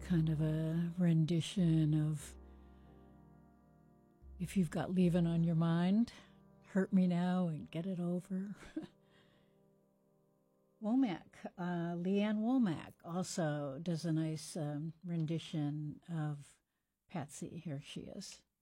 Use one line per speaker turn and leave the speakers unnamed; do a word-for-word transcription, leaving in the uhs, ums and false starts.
kind of a rendition of If You've Got Leaving on Your Mind, Hurt Me Now and Get It Over. Womack, uh, Leanne Womack also does a nice um, rendition of Patsy. Here she is.